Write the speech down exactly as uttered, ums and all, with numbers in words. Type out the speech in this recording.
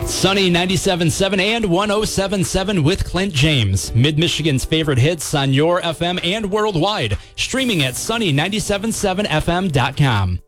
Sunny ninety-seven point seven and one oh seven point seven with Clint James. Mid-Michigan's favorite hits on your F M and worldwide. Streaming at sunny nine seven seven F M dot com.